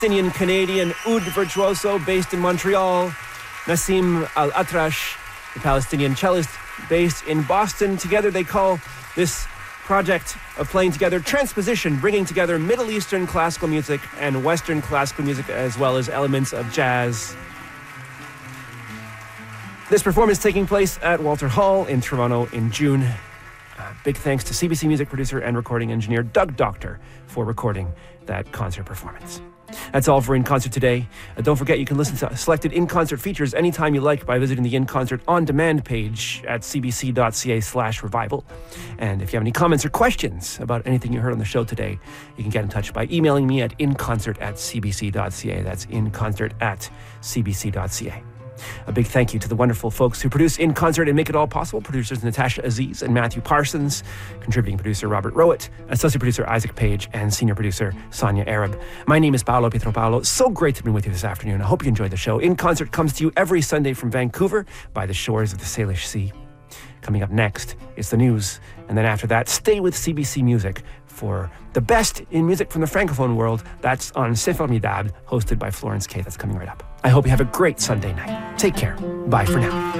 Palestinian-Canadian oud virtuoso based in Montreal, Nassim Al-Atrash, the Palestinian cellist based in Boston. Together they call this project of playing together Transposition, bringing together Middle Eastern classical music and Western classical music, as well as elements of jazz. This performance taking place at Walter Hall in Toronto in June. Big thanks to CBC music producer and recording engineer Doug Doctor for recording that concert performance. That's all for In Concert today. Don't forget you can listen to selected In Concert features anytime you like by visiting the In Concert On Demand page at cbc.ca/revival. And if you have any comments or questions about anything you heard on the show today, you can get in touch by emailing me at inconcert@cbc.ca. That's inconcert@cbc.ca. A big thank you to the wonderful folks who produce In Concert and make it all possible. Producers Natasha Aziz and Matthew Parsons, contributing producer Robert Rowett, associate producer Isaac Page, and senior producer Sonia Arab. My name is Paolo Pietropalo. So great to be with you this afternoon. I hope you enjoyed the show. In Concert comes to you every Sunday from Vancouver by the shores of the Salish Sea. Coming up next is the news, and then after that, stay with CBC Music for the best in music from the Francophone world. That's on C'est Formidable, hosted by Florence Kay. That's coming right up. I hope you have a great Sunday night. Take care. Bye for now.